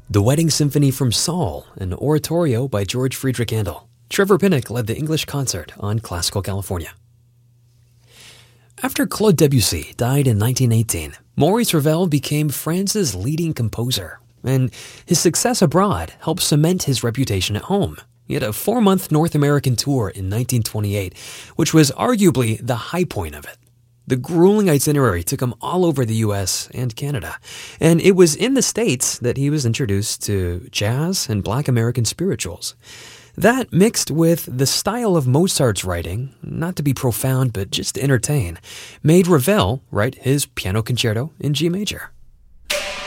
The Wedding Symphony from Saul, an oratorio by George Friedrich Handel. Trevor Pinnock led the English concert on Classical California. After Claude Debussy died in 1918, Maurice Ravel became France's leading composer, and his success abroad helped cement his reputation at home. He had a 4-month North American tour in 1928, which was arguably the high point of it. The grueling itinerary took him all over the U.S. and Canada, and it was in the States that he was introduced to jazz and Black American spirituals. That, mixed with the style of Mozart's writing, not to be profound but just to entertain, made Ravel write his piano concerto in G major.